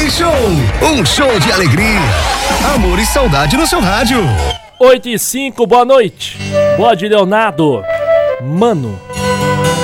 Show, um show de alegria, amor e saudade no seu rádio. 8h05, boa noite. Boa de Leonardo. Mano.